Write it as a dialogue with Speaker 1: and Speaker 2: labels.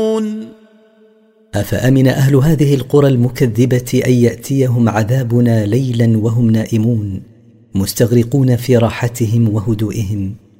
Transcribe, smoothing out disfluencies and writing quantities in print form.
Speaker 1: أفأمن أهل هذه القرى المكذبة أن يأتيهم عذابنا ليلا وهم نائمون مستغرقون في راحتهم وهدوئهم